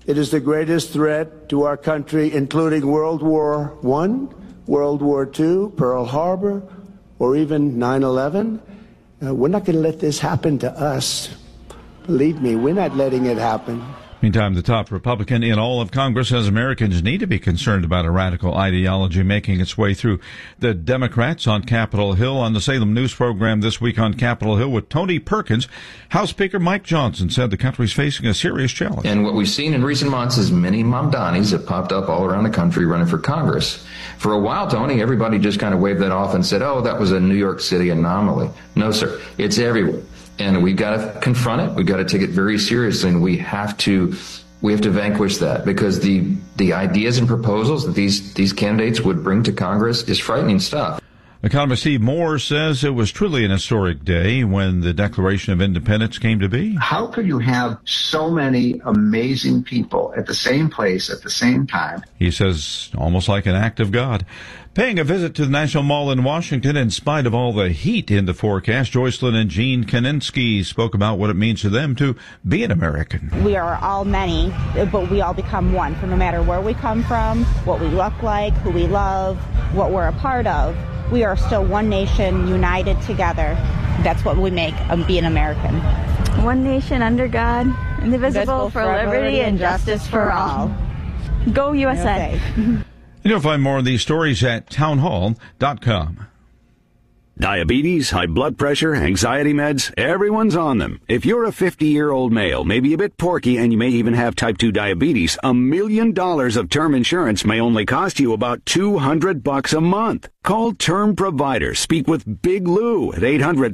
It is the greatest threat to our country, including World War I, World War II, Pearl Harbor, or even 9/11. We're not going to let this happen to us. Believe me, we're not letting it happen. Meantime, the top Republican in all of Congress says Americans need to be concerned about a radical ideology making its way through the Democrats on Capitol Hill. On the Salem News program this week on Capitol Hill with Tony Perkins, House Speaker Mike Johnson said the country's facing a serious challenge. And what we've seen in recent months is many Mamdanis have popped up all around the country running for Congress. For a while, Tony, everybody just kind of waved that off and said, oh, that was a New York City anomaly. No, sir, it's everywhere. And we've got to confront it. We've got to take it very seriously, and we have to vanquish that, because the ideas and proposals that these candidates would bring to Congress is frightening stuff. Economist Steve Moore says it was truly an historic day when the Declaration of Independence came to be. How could you have so many amazing people at the same place at the same time? He says almost like an act of God. Paying a visit to the National Mall in Washington in spite of all the heat in the forecast, Joycelyn and Gene Kaninsky spoke about what it means to them to be an American. We are all many, but we all become one. For no matter where we come from, what we look like, who we love, what we're a part of, we are still one nation, united together. That's what we make being American. One nation under God, indivisible, for liberty and justice for all. Go USA. You'll find more of these stories at townhall.com. Diabetes, high blood pressure, anxiety meds, everyone's on them. If you're a 50-year-old male, maybe a bit porky, and you may even have type 2 diabetes, $1 million of term insurance may only cost you about $200 a month. Call Term Provider. Speak with Big Lou at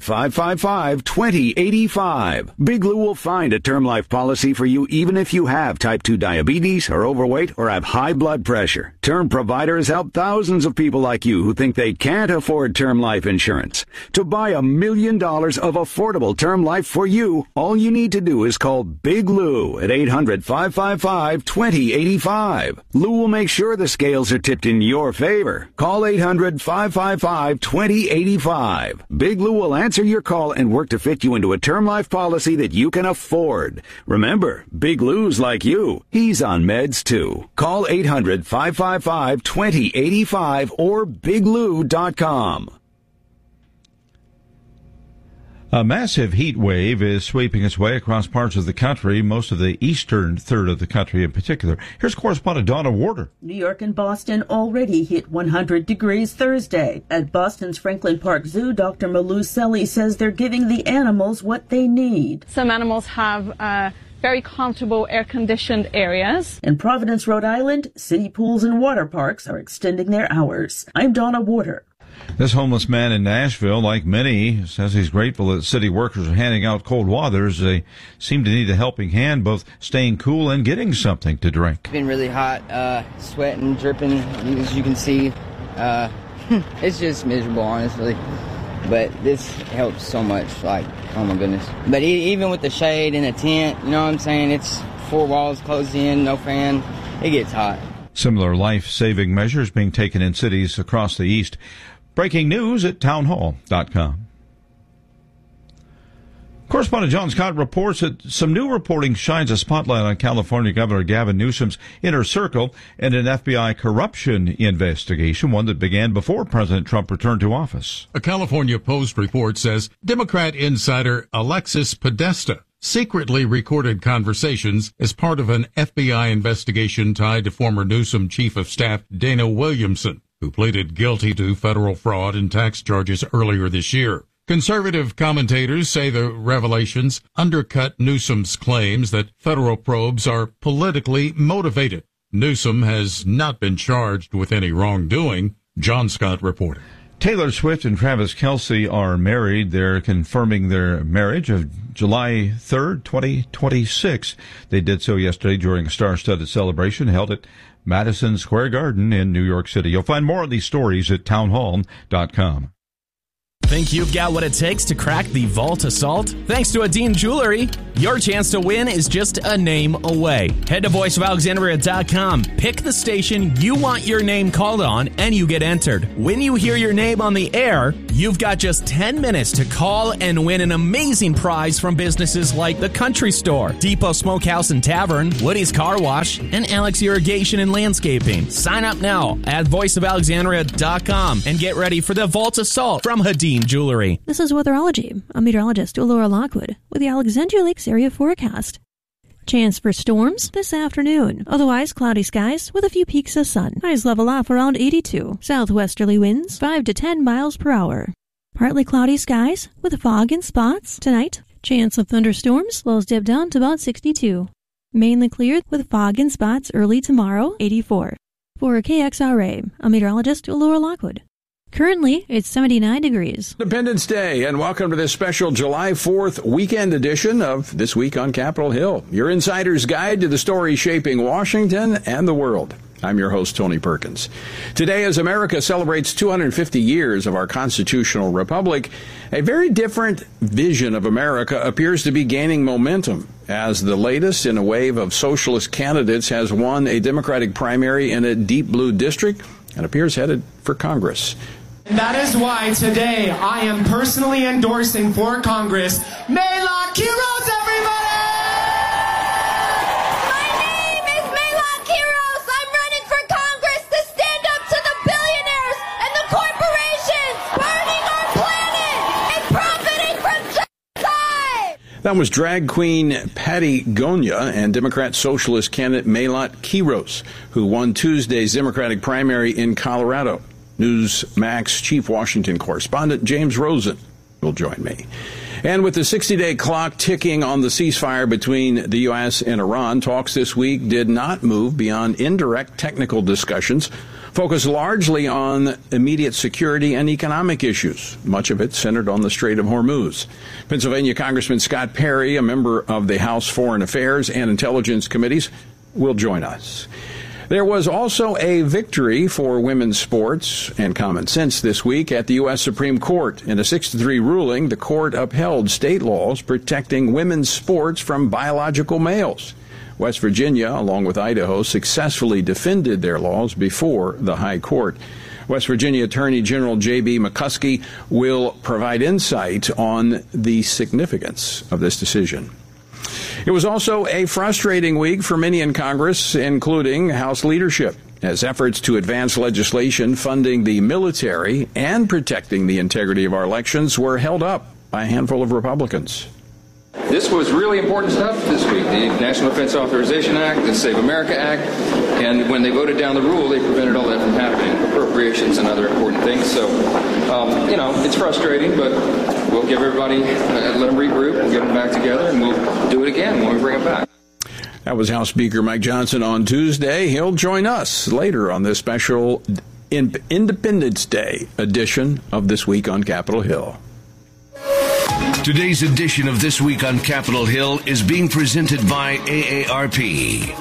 800-555-2085. Big Lou will find a term life policy for you even if you have type 2 diabetes, are overweight, or have high blood pressure. Term Provider has helped thousands of people like you who think they can't afford term life insurance. To buy $1 million of affordable term life for you, all you need to do is call Big Lou at 800-555-2085. Lou will make sure the scales are tipped in your favor. Call 800-555-2085. Big Lou will answer your call and work to fit you into a term life policy that you can afford. Remember, Big Lou's like you. He's on meds too. Call 800-555-2085 or biglou.com. A massive heat wave is sweeping its way across parts of the country, most of the eastern third of the country in particular. Here's correspondent Donna Warder. New York and Boston already hit 100 degrees Thursday. At Boston's Franklin Park Zoo, Dr. Malou Selly says they're giving the animals what they need. Some animals have very comfortable air-conditioned areas. In Providence, Rhode Island, city pools and water parks are extending their hours. I'm Donna Warder. This homeless man in Nashville, like many, says he's grateful that city workers are handing out cold water as they seem to need a helping hand, both staying cool and getting something to drink. It's been really hot, sweating, dripping, as you can see. It's just miserable, honestly. But this helps so much, like, oh my goodness. But even with the shade and the tent, you know what I'm saying? It's 4 walls closed in, no fan. It gets hot. Similar life-saving measures being taken in cities across the East. Breaking news at townhall.com. Correspondent John Scott reports that some new reporting shines a spotlight on California Governor Gavin Newsom's inner circle and an FBI corruption investigation, one that began before President Trump returned to office. A California Post report says Democrat insider Alexis Podesta secretly recorded conversations as part of an FBI investigation tied to former Newsom Chief of Staff Dana Williamson, who pleaded guilty to federal fraud and tax charges earlier this year. Conservative commentators say the revelations undercut Newsom's claims that federal probes are politically motivated. Newsom has not been charged with any wrongdoing. John Scott reported. Taylor Swift and Travis Kelce are married. They're confirming their marriage of July 3rd, 2026. They did so yesterday during a star-studded celebration held at Madison Square Garden in New York City. You'll find more of these stories at townhall.com. Think you've got what it takes to crack the vault assault? Thanks to Adine Jewelry, your chance to win is just a name away. Head to voiceofalexandria.com, pick the station you want your name called on, and you get entered. When you hear your name on the air, You've got just 10 minutes to call and win an amazing prize from businesses like The Country Store, Depot Smokehouse and Tavern, Woody's Car Wash, and Alex Irrigation and Landscaping. Sign up now at voiceofalexandria.com and get ready for the Vault Assault from Hadeen Jewelry. This is Weatherology. I'm meteorologist Laura Lockwood with the Alexandria Lakes area forecast. Chance for storms this afternoon. Otherwise, cloudy skies with a few peaks of sun. Highs level off around 82. Southwesterly winds 5 to 10 miles per hour. Partly cloudy skies with fog in spots. Tonight, chance of thunderstorms. Lows dip down to about 62. Mainly cleared with fog in spots early tomorrow, 84. For KXRA, I'm meteorologist Laura Lockwood. Currently, it's 79 degrees. Independence Day, and welcome to this special July 4th weekend edition of This Week on Capitol Hill, your insider's guide to the stories shaping Washington and the world. I'm your host, Tony Perkins. Today, as America celebrates 250 years of our constitutional republic, a very different vision of America appears to be gaining momentum as the latest in a wave of socialist candidates has won a Democratic primary in a deep blue district and appears headed for Congress. And that is why today I am personally endorsing for Congress Mayla Quiroz, everybody! My name is Mayla Quiroz. I'm running for Congress to stand up to the billionaires and the corporations burning our planet and profiting from genocide! That was drag queen Patty Gonya and Democrat Socialist candidate Mayla Quiroz, who won Tuesday's Democratic primary in Colorado. Newsmax chief Washington correspondent James Rosen will join me. And with the 60-day clock ticking on the ceasefire between the U.S. and Iran, talks this week did not move beyond indirect technical discussions, focused largely on immediate security and economic issues, much of it centered on the Strait of Hormuz. Pennsylvania Congressman Scott Perry, a member of the House Foreign Affairs and Intelligence Committees, will join us. There was also a victory for women's sports and common sense this week at the U.S. Supreme Court. In a 6-3 ruling, the court upheld state laws protecting women's sports from biological males. West Virginia, along with Idaho, successfully defended their laws before the High Court. West Virginia Attorney General J.B. McCuskey will provide insight on the significance of this decision. It was also a frustrating week for many in Congress, including House leadership, as efforts to advance legislation funding the military and protecting the integrity of our elections were held up by a handful of Republicans. This was really important stuff this week, the National Defense Authorization Act, the Save America Act, and when they voted down the rule, they prevented all that from happening, appropriations and other important things. So, it's frustrating, but we'll give everybody, let them regroup, we'll get them back together, and we'll do it again when we bring it back. That was House Speaker Mike Johnson on Tuesday. He'll join us later on this special Independence Day edition of This Week on Capitol Hill. Today's edition of This Week on Capitol Hill is being presented by AARP.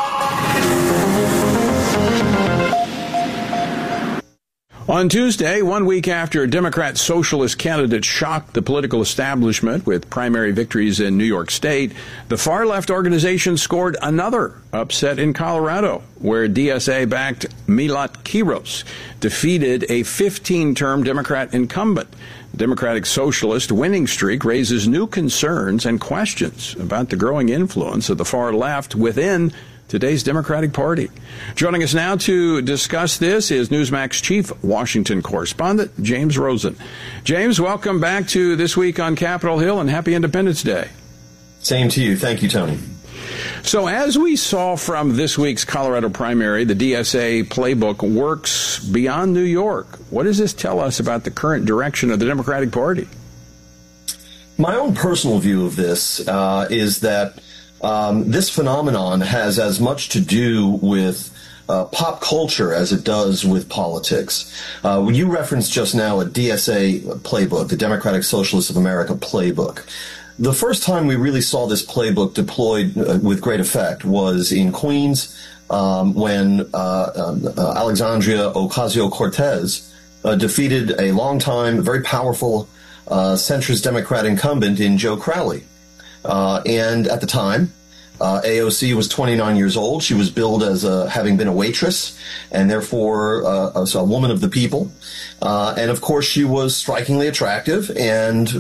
On Tuesday, 1 week after Democrat socialist candidates shocked the political establishment with primary victories in New York State, the far-left organization scored another upset in Colorado, where DSA-backed Mayla Quiroz defeated a 15-term Democrat incumbent. The Democratic Socialist winning streak raises new concerns and questions about the growing influence of the far left within today's Democratic Party. Joining us now to discuss this is Newsmax chief Washington correspondent James Rosen. James, welcome back to This Week on Capitol Hill, and happy Independence Day. Same to you. Thank you, Tony. So as we saw from this week's Colorado primary, the DSA playbook works beyond New York. What does this tell us about the current direction of the Democratic Party? My own personal view of this is that this phenomenon has as much to do with pop culture as it does with politics. When you referenced just now a DSA playbook, the Democratic Socialists of America playbook, the first time we really saw this playbook deployed with great effect was in Queens when Alexandria Ocasio-Cortez defeated a longtime, very powerful centrist Democrat incumbent in Joe Crowley. And at the time, AOC was 29 years old. She was billed as having been a waitress, and therefore a woman of the people. And of course, she was strikingly attractive and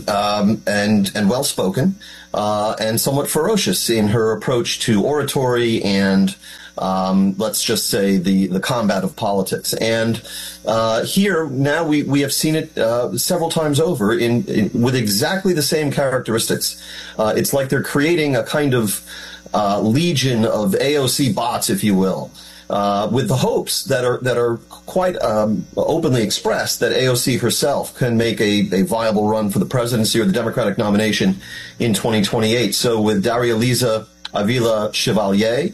well spoken, and somewhat ferocious in her approach to oratory and let's just say the combat of politics. And here now we have seen it several times over with exactly the same characteristics. It's like they're creating a kind of legion of AOC bots, if you will, with the hopes that are quite openly expressed that AOC herself can make a viable run for the presidency or the Democratic nomination in 2028. So with Daria-Liza Avila Chevalier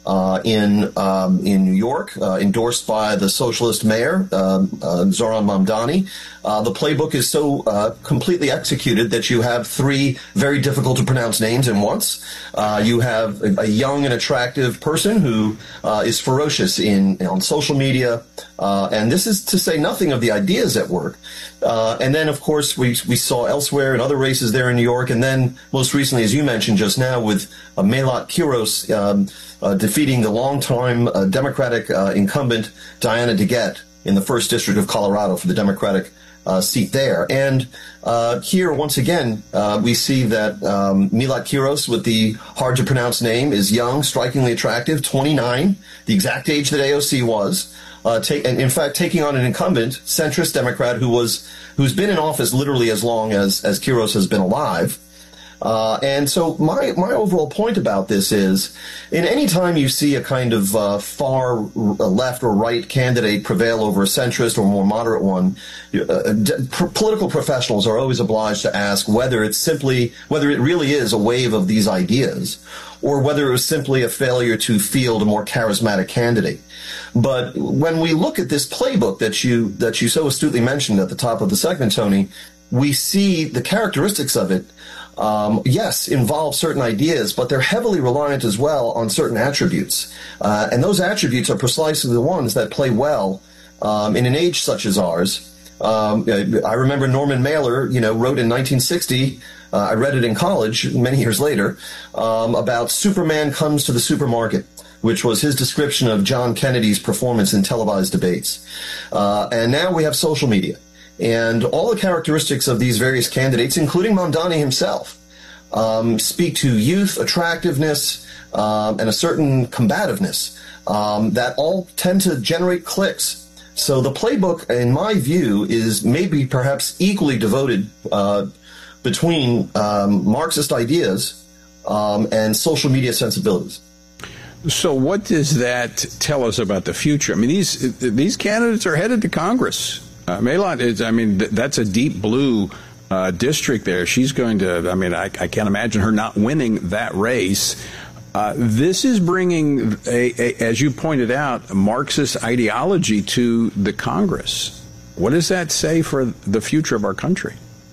in New York, endorsed by the socialist mayor, Zoran Mamdani. The playbook is so completely executed that you have three very difficult to pronounce names in once. You have a young and attractive person who is ferocious on social media, and this is to say nothing of the ideas at work. And then, of course, we saw elsewhere in other races there in New York, and then most recently, as you mentioned just now, with Melat Kiros defeating the longtime Democratic incumbent Diana DeGette in the 1st District of Colorado for the Democratic seat there. And here, once again, we see that Melat Kiros, with the hard-to-pronounce name, is young, strikingly attractive, 29, the exact age that AOC was. And in fact, taking on an incumbent centrist Democrat who's been in office literally as long as Kiros has been alive. And so my overall point about this is, in any time you see a kind of far left or right candidate prevail over a centrist or more moderate one, political professionals are always obliged to ask whether it really is a wave of these ideas, or whether it was simply a failure to field a more charismatic candidate. But when we look at this playbook that you so astutely mentioned at the top of the segment, Tony, we see the characteristics of it. Yes, involve certain ideas, but they're heavily reliant as well on certain attributes. And those attributes are precisely the ones that play well in an age such as ours. I remember Norman Mailer, wrote in 1960, I read it in college many years later, about Superman Comes to the Supermarket, which was his description of John Kennedy's performance in televised debates. And now we have social media. And all the characteristics of these various candidates, including Mamdani himself, speak to youth, attractiveness, and a certain combativeness that all tend to generate clicks. So the playbook, in my view, is maybe perhaps equally devoted between Marxist ideas and social media sensibilities. So what does that tell us about the future? I mean, these candidates are headed to Congress. Melat that's a deep blue district there. She's going to, I can't imagine her not winning that race. This is bringing, as you pointed out, a Marxist ideology to the Congress. What does that say for the future of our country?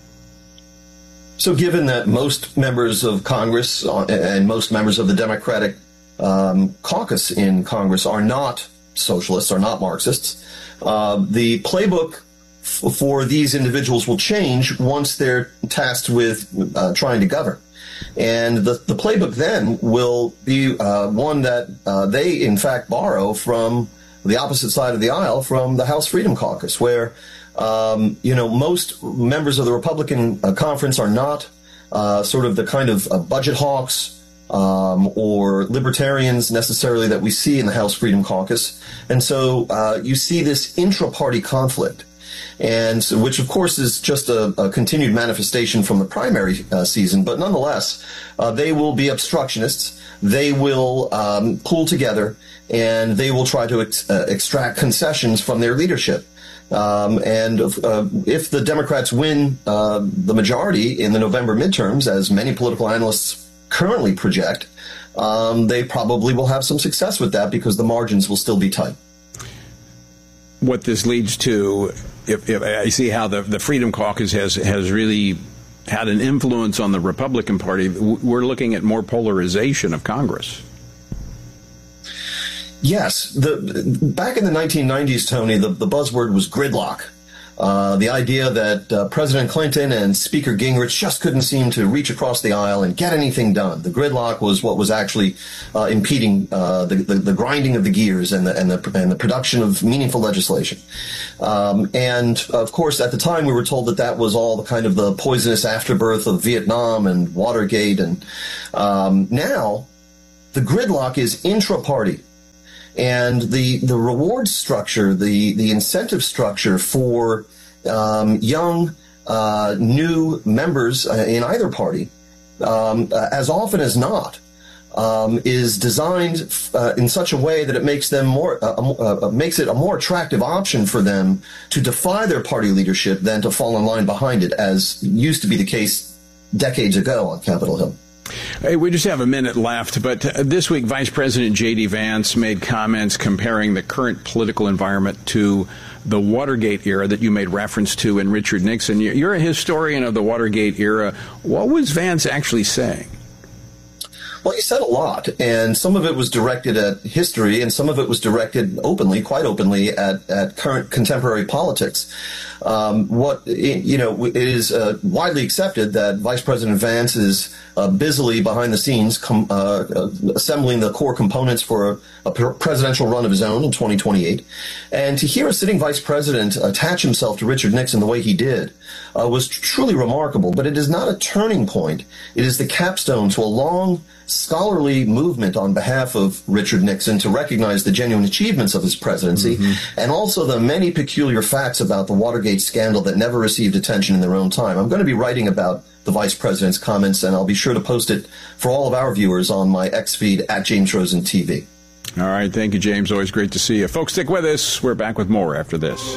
So given that most members of Congress and most members of the Democratic caucus in Congress are not socialists, are not Marxists, the playbook for these individuals will change once they're tasked with trying to govern. And the playbook then will be one that they, in fact, borrow from the opposite side of the aisle, from the House Freedom Caucus, where, most members of the Republican conference are not sort of the kind of budget hawks or libertarians necessarily that we see in the House Freedom Caucus. And so you see this intra-party conflict, and so, which of course is just a continued manifestation from the primary season, but nonetheless, they will be obstructionists. They will pool together, and they will try to extract concessions from their leadership. And if the Democrats win the majority in the November midterms, as many political analysts currently project, they probably will have some success with that because the margins will still be tight. What this leads to, if I see how the Freedom Caucus has really had an influence on the Republican Party, we're looking at more polarization of Congress. Yes. Back in the 1990s, Tony, the buzzword was gridlock. The idea that President Clinton and Speaker Gingrich just couldn't seem to reach across the aisle and get anything done. The gridlock was what was actually impeding the grinding of the gears and the production of meaningful legislation. And of course, at the time, we were told that was all the kind of the poisonous afterbirth of Vietnam and Watergate. And now the gridlock is intra-party. And the reward structure, the incentive structure for young, new members in either party, as often as not, is designed in such a way that it makes them makes it a more attractive option for them to defy their party leadership than to fall in line behind it, as used to be the case decades ago on Capitol Hill. Hey, we just have a minute left, but this week Vice President J.D. Vance made comments comparing the current political environment to the Watergate era that you made reference to in Richard Nixon. You're a historian of the Watergate era. What was Vance actually saying? Well, he said a lot, and some of it was directed at history, and some of it was directed openly, quite openly, at current contemporary politics. It is widely accepted that Vice President Vance is busily behind the scenes assembling the core components for a presidential run of his own in 2028. And to hear a sitting vice president attach himself to Richard Nixon the way he did was truly remarkable. But it is not a turning point. It is the capstone to a long scholarly movement on behalf of Richard Nixon to recognize the genuine achievements of his presidency, and also the many peculiar facts about the Watergate scandal that never received attention in their own time. I'm going to be writing about the vice president's comments, and I'll be sure to post it for all of our viewers on my X feed at James Rosen TV. All right. Thank you, James. Always great to see you. Folks, stick with us. We're back with more after this.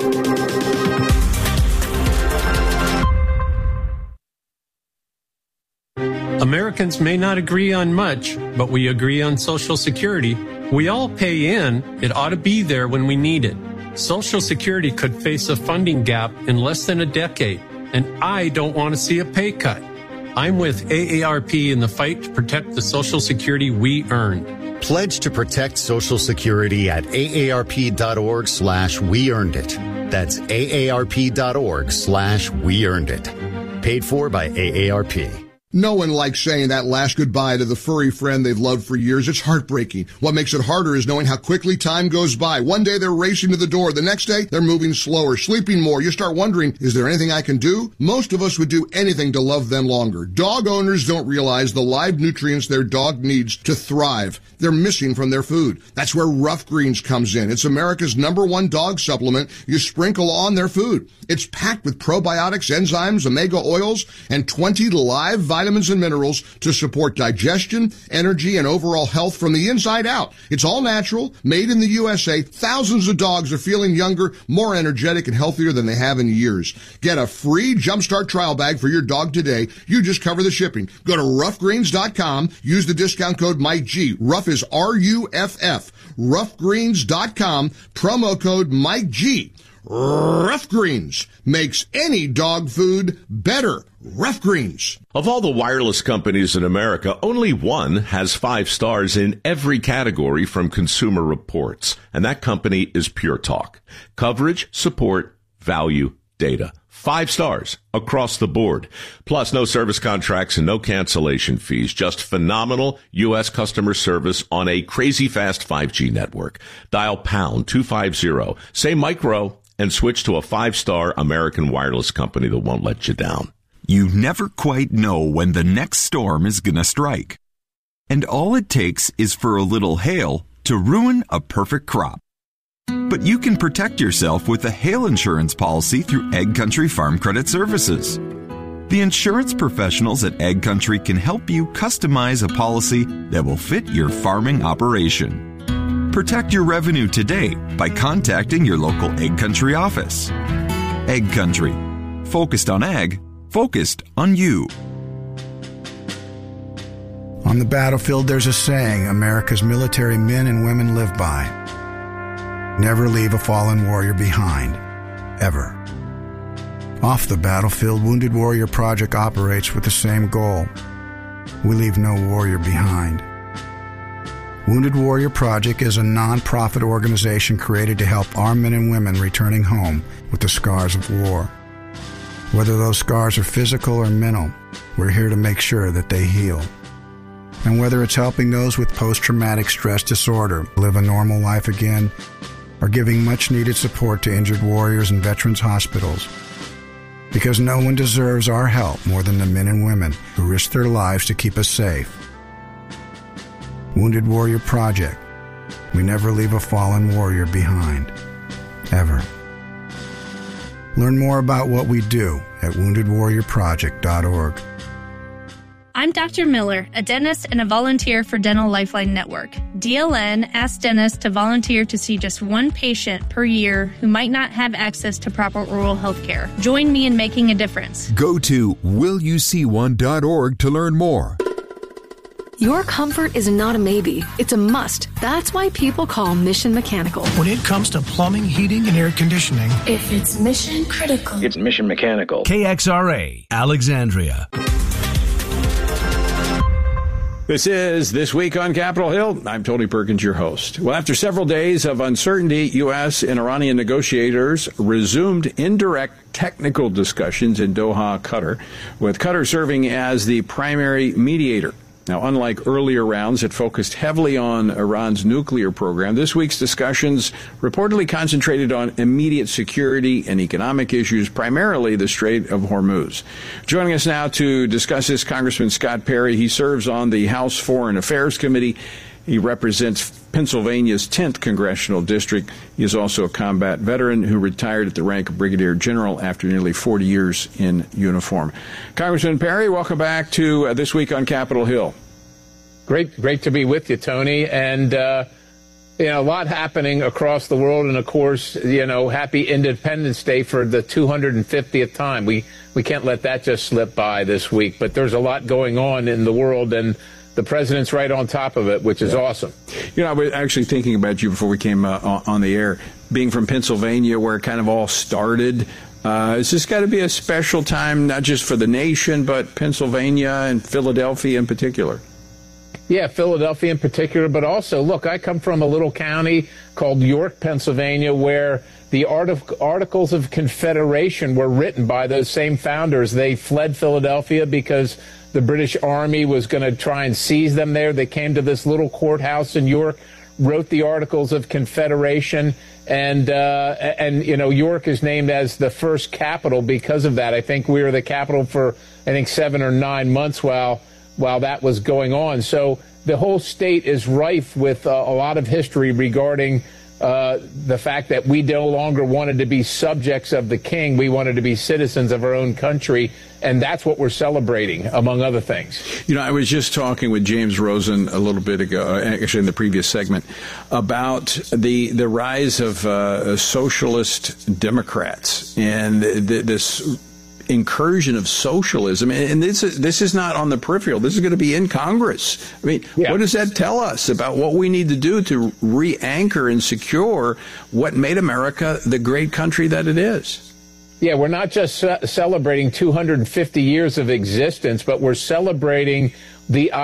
Americans may not agree on much, but we agree on Social Security. We all pay in. It ought to be there when we need it. Social Security could face a funding gap in less than a decade, and I don't want to see a pay cut. I'm with AARP in the fight to protect the Social Security we earned. Pledge to protect Social Security at aarp.org/weearnedit. That's aarp.org/weearnedit. Paid for by AARP. No one likes saying that last goodbye to the furry friend they've loved for years. It's heartbreaking. What makes it harder is knowing how quickly time goes by. One day they're racing to the door. The next day they're moving slower, sleeping more. You start wondering, is there anything I can do? Most of us would do anything to love them longer. Dog owners don't realize the live nutrients their dog needs to thrive. They're missing from their food. That's where Rough Greens comes in. It's America's #1 dog supplement you sprinkle on their food. It's packed with probiotics, enzymes, omega oils, and 20 live vitamins and minerals to support digestion, energy, and overall health from the inside out. It's all natural, made in the USA. Thousands of dogs are feeling younger, more energetic, and healthier than they have in years. Get a free Jumpstart trial bag for your dog today. You just cover the shipping. Go to roughgreens.com. Use the discount code MikeG. Rough is RUFF. Roughgreens.com. Promo code MikeG. Rough Greens makes any dog food better. Rough Greens. Of all the wireless companies in America, only one has 5 stars in every category from Consumer Reports, and that company is Pure Talk. Coverage, support, value, data. 5 stars across the board. Plus, no service contracts and no cancellation fees. Just phenomenal U.S. customer service on a crazy fast 5G network. Dial pound 250. Say micro and switch to a 5-star American wireless company that won't let you down. You never quite know when the next storm is going to strike. And all it takes is for a little hail to ruin a perfect crop. But you can protect yourself with a hail insurance policy through Egg Country Farm Credit Services. The insurance professionals at Egg Country can help you customize a policy that will fit your farming operation. Protect your revenue today by contacting your local Egg Country office. Egg Country. Focused on ag, focused on you. On the battlefield, there's a saying America's military men and women live by. Never leave a fallen warrior behind. Ever. Off the battlefield, Wounded Warrior Project operates with the same goal. We leave no warrior behind. Wounded Warrior Project is a non-profit organization created to help our men and women returning home with the scars of war. Whether those scars are physical or mental, we're here to make sure that they heal. And whether it's helping those with post-traumatic stress disorder live a normal life again, or giving much-needed support to injured warriors in veterans' hospitals, because no one deserves our help more than the men and women who risk their lives to keep us safe. Wounded Warrior Project. We never leave a fallen warrior behind. Ever. Learn more about what we do at woundedwarriorproject.org. I'm Dr. Miller, a dentist and a volunteer for Dental Lifeline Network. DLN asks dentists to volunteer to see just one patient per year who might not have access to proper oral health care. Join me in making a difference. Go to willyouseeone.org to learn more. Your comfort is not a maybe, it's a must. That's why people call Mission Mechanical. When it comes to plumbing, heating, and air conditioning, if it's mission critical, it's Mission Mechanical. KXRA, Alexandria. This is This Week on Capitol Hill. I'm Tony Perkins, your host. Well, after several days of uncertainty, U.S. and Iranian negotiators resumed indirect technical discussions in Doha, Qatar, with Qatar serving as the primary mediator. Now, unlike earlier rounds that focused heavily on Iran's nuclear program, this week's discussions reportedly concentrated on immediate security and economic issues, primarily the Strait of Hormuz. Joining us now to discuss this, Congressman Scott Perry. He serves on the House Foreign Affairs Committee. He represents Pennsylvania's 10th Congressional District. He is also a combat veteran who retired at the rank of Brigadier General after nearly 40 years in uniform. Congressman Perry, welcome back to This Week on Capitol Hill. Great to be with you, Tony. And, a lot happening across the world. And, of course, happy Independence Day for the 250th time. We can't let that just slip by this week. But there's a lot going on in the world, and the president's right on top of it, which is awesome. I was actually thinking about you before we came on the air, being from Pennsylvania, where it kind of all started. It's just got to be a special time, not just for the nation, but Pennsylvania and Philadelphia in particular. Yeah, Philadelphia in particular, but also, look, I come from a little county called York, Pennsylvania, where the Articles of Confederation were written by those same founders. They fled Philadelphia because the British Army was going to try and seize them there. They came to this little courthouse in York, wrote the Articles of Confederation, and York is named as the first capital because of that. I think we were the capital for 7 or 9 months while that was going on. So the whole state is rife with a lot of history regarding the fact that we no longer wanted to be subjects of the king. We wanted to be citizens of our own country, and that's what we're celebrating, among other things. I was just talking with James Rosen a little bit ago, actually in the previous segment, about the rise of socialist Democrats and this incursion of socialism, and this is not on the peripheral. This is going to be in Congress. What does that tell us about what we need to do to re-anchor and secure what made America the great country that it is? Yeah, we're not just celebrating 250 years of existence, but we're celebrating the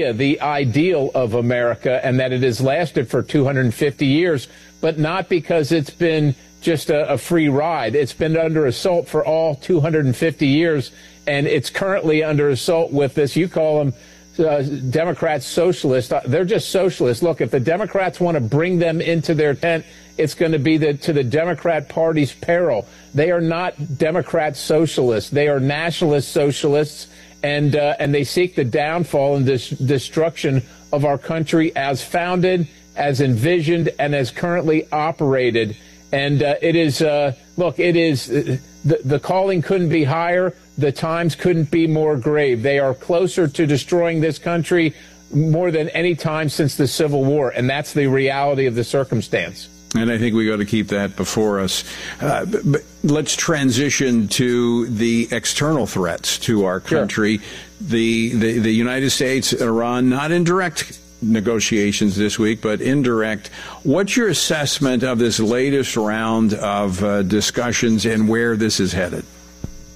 ideal of America, and that it has lasted for 250 years, but not because it's been just a free ride. It's been under assault for all 250 years, and it's currently under assault with this. You call them Democrats socialists. They're just socialists. Look, if the Democrats want to bring them into their tent, it's going to be to the Democrat Party's peril. They are not Democrat socialists. They are nationalist socialists, and they seek the downfall and destruction of our country as founded, as envisioned, and as currently operated. And it is, the calling couldn't be higher. The times couldn't be more grave. They are closer to destroying this country more than any time since the Civil War. And that's the reality of the circumstance. And I think we got to keep that before us. But let's transition to the external threats to our country. Sure. The United States, Iran, not in direct negotiations this week, but indirect. What's your assessment of this latest round of discussions and where this is headed?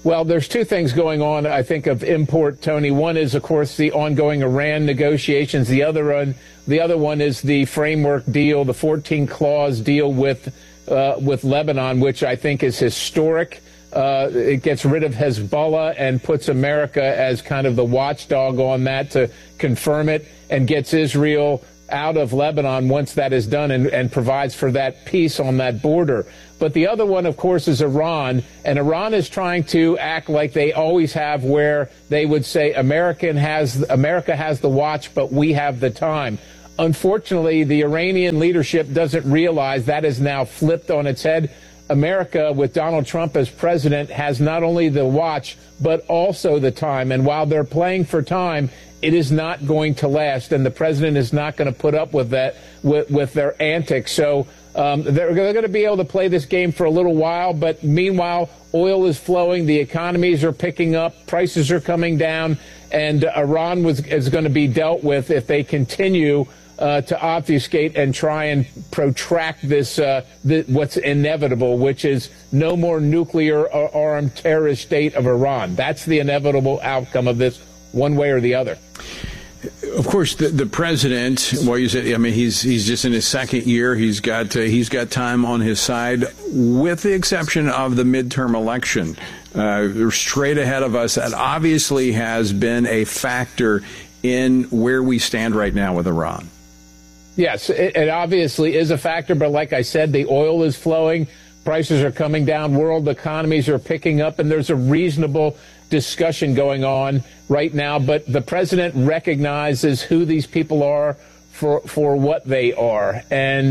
Well, there's two things going on, I think, of import, Tony. One is, of course, the ongoing Iran negotiations. The other one is the framework deal, the 14-clause deal with Lebanon, which I think is historic. It gets rid of Hezbollah and puts America as kind of the watchdog on that to confirm it, and gets Israel out of Lebanon once that is done, and provides for that peace on that border. But the other one, of course, is Iran, and Iran is trying to act like they always have, where they would say America has the watch, but we have the time. Unfortunately, the Iranian leadership doesn't realize that is now flipped on its head. America, with Donald Trump as president, has not only the watch, but also the time. And while they're playing for time, it is not going to last, and the president is not going to put up with that, with their antics. So they're going to be able to play this game for a little while, but meanwhile, oil is flowing, the economies are picking up, prices are coming down, and Iran is going to be dealt with if they continue to obfuscate and try and protract this, what's inevitable, which is no more nuclear or armed terrorist state of Iran. That's the inevitable outcome of this, one way or the other. Of course, the president, well, you said, I mean, he's just in his second year. He's got time on his side, with the exception of the midterm election. Straight ahead of us, that obviously has been a factor in where we stand right now with Iran. Yes, it obviously is a factor, but like I said, the oil is flowing, prices are coming down, world economies are picking up, and there's a reasonable discussion going on right now. But the president recognizes who these people are for what they are,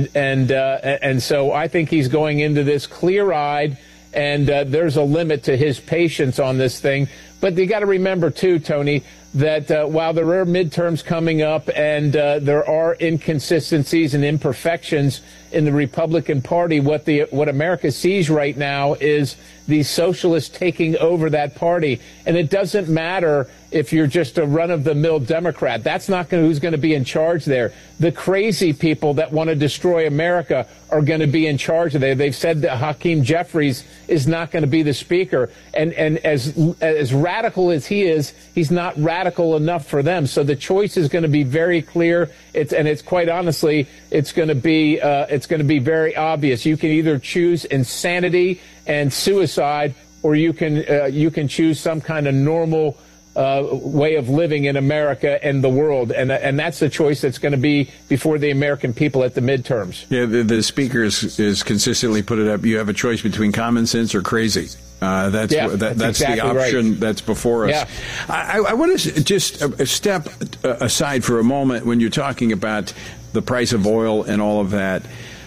and so I think he's going into this clear-eyed, and there's a limit to his patience on this thing. But you got to remember too, Tony, that while there are midterms coming up and there are inconsistencies and imperfections in the Republican Party, what America sees right now is the socialists taking over that party. And it doesn't matter if you're just a run-of-the-mill Democrat. That's not who's going to be in charge there. The crazy people that want to destroy America are going to be in charge of there. They've said that Hakeem Jeffries is not going to be the speaker. And as radical as he is, he's not radical enough for them. So the choice is going to be very clear. It's quite honestly, it's going to be very obvious. You can either choose insanity and suicide, or you can choose some kind of normal way of living in America and the world, and that's the choice that's going to be before the American people at the midterms. Yeah, the speaker is consistently put it up. You have a choice between common sense or crazy. That's exactly the option right. That's before us. Yeah. I want to just step aside for a moment when you're talking about the price of oil and all of that.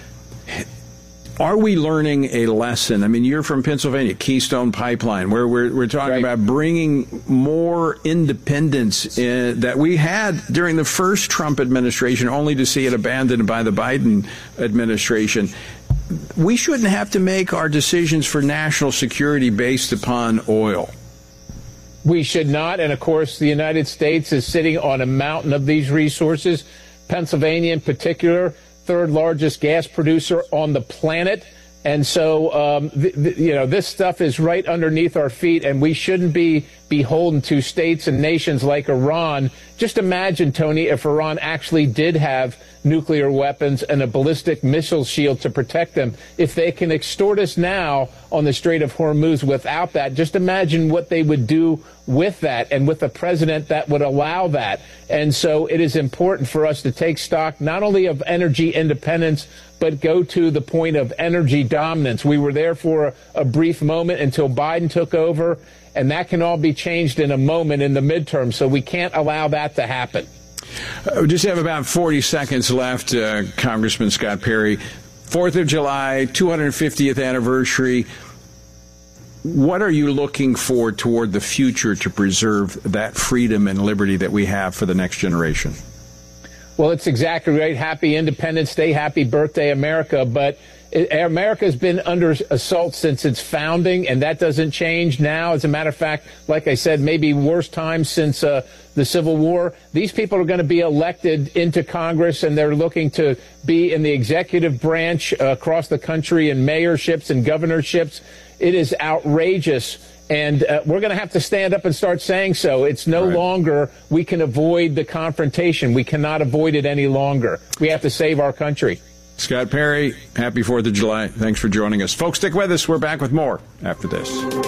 Are we learning a lesson? I mean, you're from Pennsylvania, Keystone Pipeline, where we're talking about bringing more independence that we had during the first Trump administration, only to see it abandoned by the Biden administration. We shouldn't have to make our decisions for national security based upon oil. We should not. And, of course, the United States is sitting on a mountain of these resources. Pennsylvania in particular, third largest gas producer on the planet. And so, this stuff is right underneath our feet, and we shouldn't be beholden to states and nations like Iran. Just imagine, Tony, if Iran actually did have nuclear weapons and a ballistic missile shield to protect them. If they can extort us now on the Strait of Hormuz without that, just imagine what they would do with that, and with a president that would allow that. And so it is important for us to take stock not only of energy independence, but go to the point of energy dominance. We were there for a brief moment until Biden took over, and that can all be changed in a moment in the midterm. So we can't allow that to happen. We just have about 40 seconds left, Congressman Scott Perry. 4th of July, 250th anniversary. What are you looking for toward the future to preserve that freedom and liberty that we have for the next generation? Well, it's exactly right. Happy Independence Day. Happy birthday, America. But America has been under assault since its founding, and that doesn't change now. As a matter of fact, like I said, maybe worst time since the Civil War. These people are going to be elected into Congress, and they're looking to be in the executive branch across the country in mayorships and governorships. It is outrageous. And we're going to have to stand up and start saying so. It's no longer we can avoid the confrontation. We cannot avoid it any longer. We have to save our country. Scott Perry, happy 4th of July. Thanks for joining us. Folks, stick with us. We're back with more after this.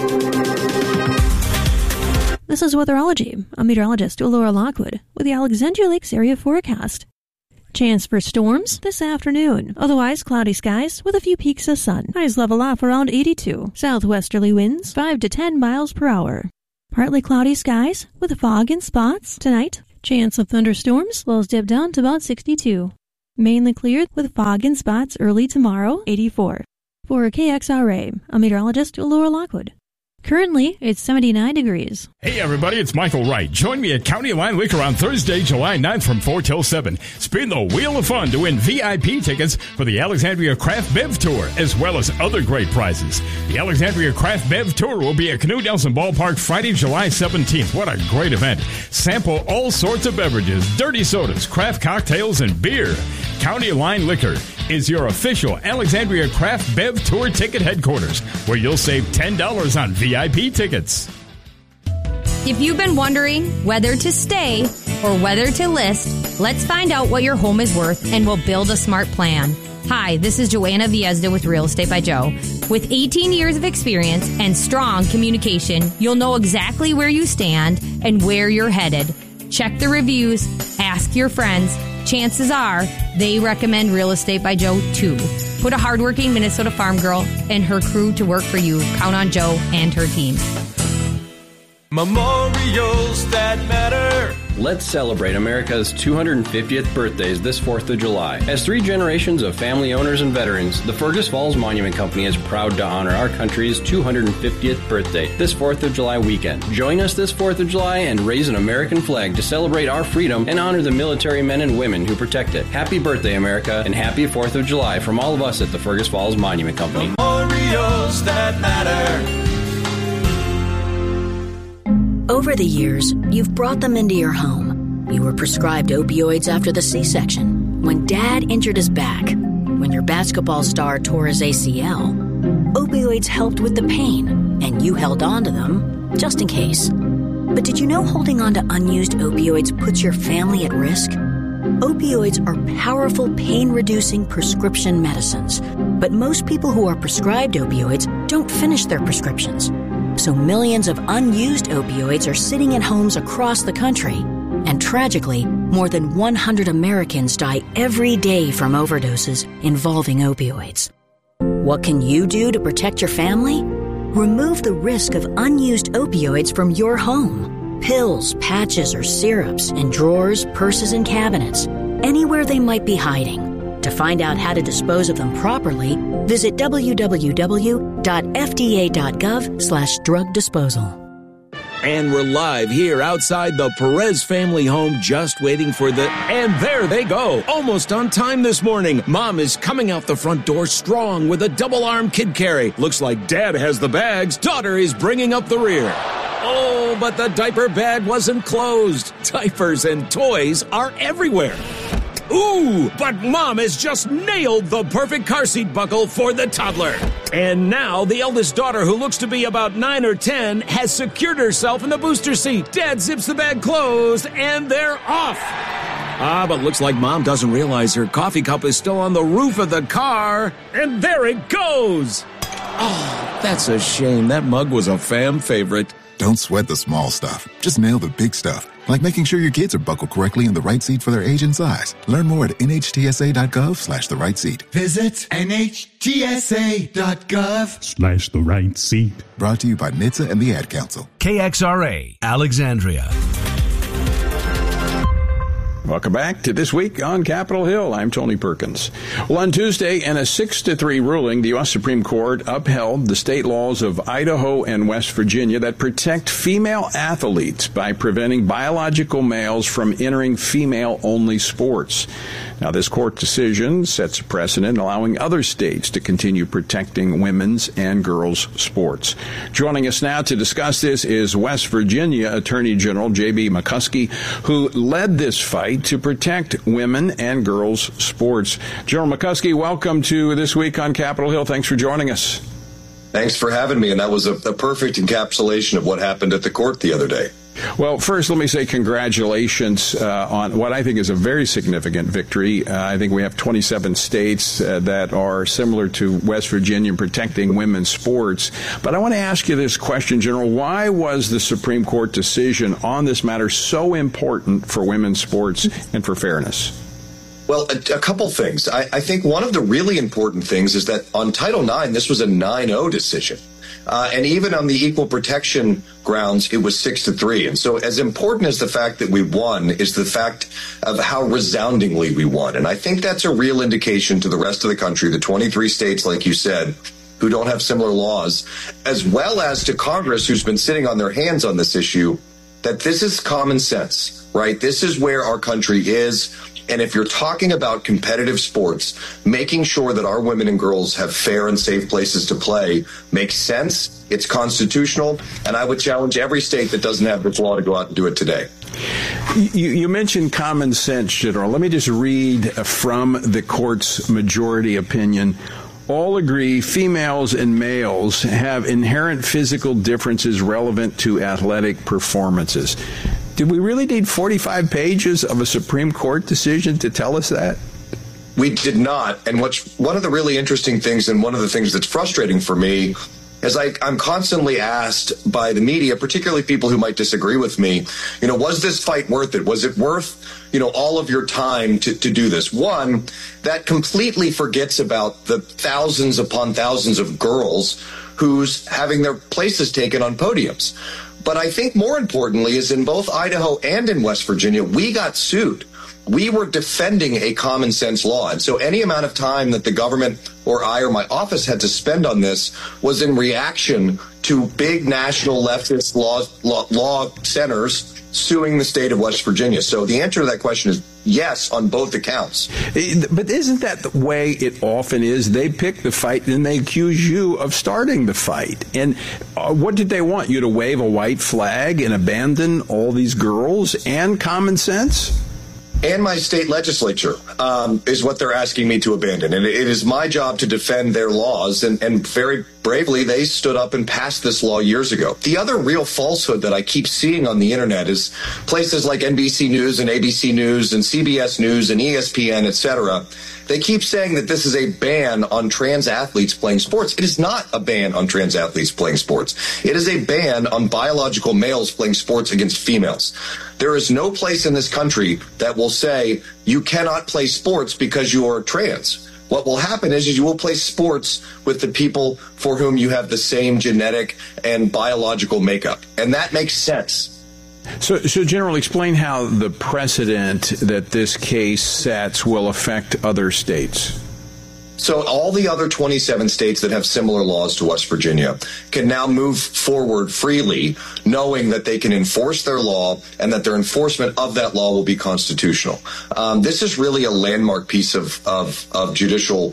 This is Weatherology. I'm meteorologist Laura Lockwood with the Alexandria Lakes area forecast. Chance for storms this afternoon. Otherwise, cloudy skies with a few peaks of sun. Highs level off around 82. Southwesterly winds 5 to 10 miles per hour. Partly cloudy skies with fog in spots tonight. Chance of thunderstorms. Lows dip down to about 62. Mainly cleared with fog in spots early tomorrow, 84. For KXRA, I'm meteorologist Laura Lockwood. Currently, it's 79 degrees. Hey everybody, it's Michael Wright. Join me at County Line Liquor on Thursday, July 9th from 4 till 7. Spin the Wheel of Fun to win VIP tickets for the Alexandria Craft Bev Tour, as well as other great prizes. The Alexandria Craft Bev Tour will be at Canoe Nelson Ballpark Friday, July 17th. What a great event. Sample all sorts of beverages, dirty sodas, craft cocktails, and beer. County Line Liquor is your official Alexandria Craft Bev Tour ticket headquarters, where you'll save $10 on VIP tickets. If you've been wondering whether to stay or whether to list, let's find out what your home is worth and we'll build a smart plan. Hi, this is Joanna Viezda with Real Estate by Joe. With 18 years of experience and strong communication, you'll know exactly where you stand and where you're headed. Check the reviews, ask your friends. Chances are they recommend Real Estate by Joe too. Put a hardworking Minnesota farm girl and her crew to work for you. Count on Joe and her team. Memorials that matter. Let's celebrate America's 250th birthdays this 4th of July. As 3 generations of family owners and veterans, the Fergus Falls Monument Company is proud to honor our country's 250th birthday this 4th of July weekend. Join us this 4th of July and raise an American flag to celebrate our freedom and honor the military men and women who protect it. Happy birthday, America, and happy 4th of July from all of us at the Fergus Falls Monument Company. Memorials that matter. Over the years, you've brought them into your home. You were prescribed opioids after the C-section, when Dad injured his back, when your basketball star tore his ACL. Opioids helped with the pain, and you held on to them just in case. But did you know holding on to unused opioids puts your family at risk? Opioids are powerful pain-reducing prescription medicines, but most people who are prescribed opioids don't finish their prescriptions. So millions of unused opioids are sitting in homes across the country. And tragically, more than 100 Americans die every day from overdoses involving opioids. What can you do to protect your family? Remove the risk of unused opioids from your home. Pills, patches, or syrups in drawers, purses, and cabinets, anywhere they might be hiding. To find out how to dispose of them properly, visit www.fda.gov/drug disposal. And we're live here outside the Perez family home, just waiting for the... And there they go, almost on time this morning. Mom is coming out the front door strong with a double-arm kid carry. Looks like Dad has the bags. Daughter is bringing up the rear. Oh, but the diaper bag wasn't closed. Diapers and toys are everywhere. Ooh, but Mom has just nailed the perfect car seat buckle for the toddler. And now the eldest daughter, who looks to be about 9 or 10, has secured herself in the booster seat. Dad zips the bag closed, and they're off. But looks like Mom doesn't realize her coffee cup is still on the roof of the car. And there it goes. Oh, that's a shame. That mug was a fam favorite. Don't sweat the small stuff. Just nail the big stuff, like making sure your kids are buckled correctly in the right seat for their age and size. Learn more at nhtsa.gov/the right seat. Visit nhtsa.gov/the right seat. Brought to you by NHTSA and the Ad Council. KXRA, Alexandria. Welcome back to This Week on Capitol Hill. I'm Tony Perkins. Well, on Tuesday, in a 6-3 ruling, the U.S. Supreme Court upheld the state laws of Idaho and West Virginia that protect female athletes by preventing biological males from entering female-only sports. Now, this court decision sets a precedent allowing other states to continue protecting women's and girls' sports. Joining us now to discuss this is West Virginia Attorney General J.B. McCuskey, who led this fight to protect women and girls' sports. General McCuskey, welcome to This Week on Capitol Hill. Thanks for joining us. Thanks for having me. And that was a perfect encapsulation of what happened at the court the other day. Well, first, let me say congratulations on what I think is a very significant victory. I think we have 27 states that are similar to West Virginia in protecting women's sports. But I want to ask you this question, General. Why was the Supreme Court decision on this matter so important for women's sports and for fairness? Well, a couple things. I think one of the really important things is that on Title IX, this was a 9-0 decision. And even on the equal protection grounds, it was 6-3. And so as important as the fact that we won is the fact of how resoundingly we won. And I think that's a real indication to the rest of the country, the 23 states, like you said, who don't have similar laws, as well as to Congress, who's been sitting on their hands on this issue, that this is common sense, right? This is where our country is. And if you're talking about competitive sports, making sure that our women and girls have fair and safe places to play makes sense. It's constitutional. And I would challenge every state that doesn't have this law to go out and do it today. You mentioned common sense, General. Let me just read from the court's majority opinion. All agree females and males have inherent physical differences relevant to athletic performances. Did we really need 45 pages of a Supreme Court decision to tell us that? We did not. And one of the really interesting things, and one of the things that's frustrating for me, is I'm constantly asked by the media, particularly people who might disagree with me, was this fight worth it? Was it worth, all of your time to do this? One, that completely forgets about the thousands upon thousands of girls who's having their places taken on podiums. But I think more importantly is in both Idaho and in West Virginia, we got sued. We were defending a common sense law. And so any amount of time that the government or I or my office had to spend on this was in reaction to big national leftist law centers suing the state of West Virginia. So the answer to that question is yes on both accounts. But isn't that the way it often is? They pick the fight and they accuse you of starting the fight. And what did they want? You to wave a white flag and abandon all these girls and common sense? And my state legislature is what they're asking me to abandon. And it is my job to defend their laws. And very bravely, they stood up and passed this law years ago. The other real falsehood that I keep seeing on the internet is places like NBC News and ABC News and CBS News and ESPN, et cetera. They keep saying that this is a ban on trans athletes playing sports. It is not a ban on trans athletes playing sports. It is a ban on biological males playing sports against females. There is no place in this country that will say you cannot play sports because you are trans. What will happen is you will play sports with the people for whom you have the same genetic and biological makeup. And that makes sense. So, General, explain how the precedent that this case sets will affect other states. So all the other 27 states that have similar laws to West Virginia can now move forward freely, knowing that they can enforce their law and that their enforcement of that law will be constitutional. This is really a landmark piece of judicial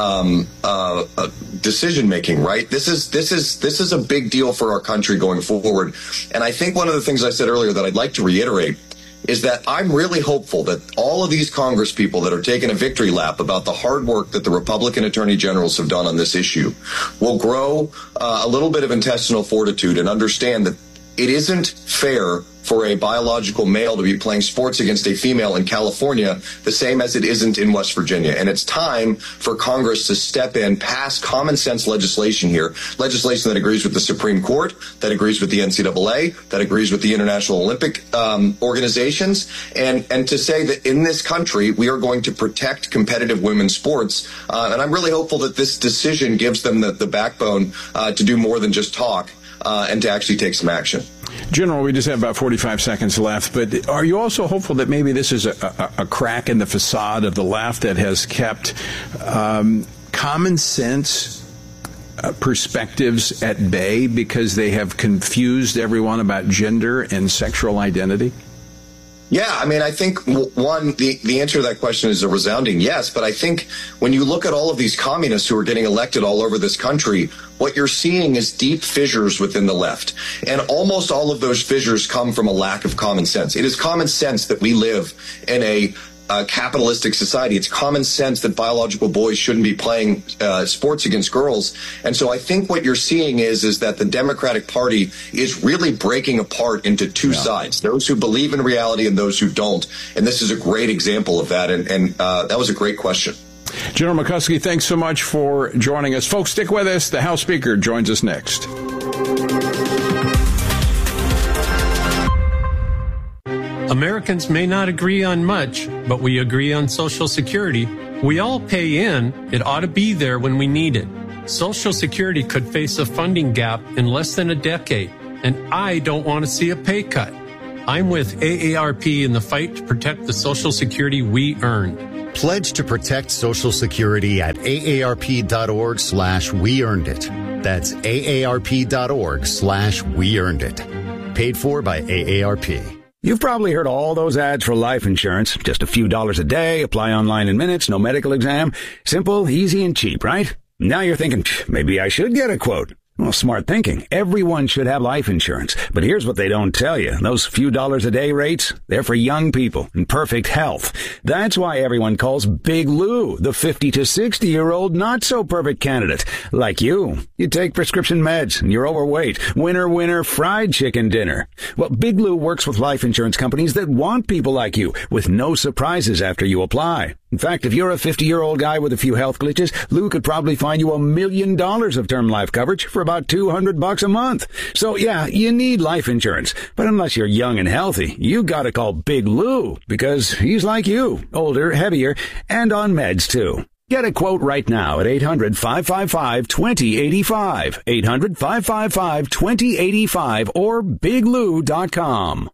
decision making, right? This is a big deal for our country going forward. And I think one of the things I said earlier that I'd like to reiterate is that I'm really hopeful that all of these Congress people that are taking a victory lap about the hard work that the Republican attorney generals have done on this issue will grow a little bit of intestinal fortitude and understand that it isn't fair for a biological male to be playing sports against a female in California, the same as it isn't in West Virginia. And it's time for Congress to step in, pass common sense legislation here, legislation that agrees with the Supreme Court, that agrees with the NCAA, that agrees with the International Olympic organizations, and to say that in this country, we are going to protect competitive women's sports. And I'm really hopeful that this decision gives them the backbone to do more than just talk and to actually take some action. General, we just have about 45 seconds left, but are you also hopeful that maybe this is a crack in the facade of the left that has kept common sense perspectives at bay because they have confused everyone about gender and sexual identity? Yeah, I mean, I think, one, the answer to that question is a resounding yes. But I think when you look at all of these communists who are getting elected all over this country, what you're seeing is deep fissures within the left. And almost all of those fissures come from a lack of common sense. It is common sense that we live in a capitalistic society. It's common sense that biological boys shouldn't be playing sports against girls. And so I think what you're seeing is that the Democratic Party is really breaking apart into two sides, those who believe in reality and those who don't. And this is a great example of that. And that was a great question. General McCuskey, thanks so much for joining us. Folks, stick with us. The House Speaker joins us next. Americans may not agree on much, but we agree on Social Security. We all pay in. It ought to be there when we need it. Social Security could face a funding gap in less than a decade, and I don't want to see a pay cut. I'm with AARP in the fight to protect the Social Security we earned. Pledge to protect Social Security at aarp.org/weearnedit. That's aarp.org/weearnedit. Paid for by AARP. You've probably heard all those ads for life insurance. Just a few dollars a day, apply online in minutes, no medical exam. Simple, easy, and cheap, right? Now you're thinking, maybe I should get a quote. Well, smart thinking. Everyone should have life insurance. But here's what they don't tell you. Those few dollars a day rates, they're for young people in perfect health. That's why everyone calls Big Lou the 50 to 60-year-old not-so-perfect candidate. Like you. You take prescription meds and you're overweight. Winner, winner, fried chicken dinner. Well, Big Lou works with life insurance companies that want people like you with no surprises after you apply. In fact, if you're a 50-year-old guy with a few health glitches, Lou could probably find you $1 million of term life coverage for about $200 a month. So yeah, you need life insurance. But unless you're young and healthy, you gotta call Big Lou because he's like you, older, heavier, and on meds too. Get a quote right now at 800-555-2085, 800-555-2085, or biglou.com.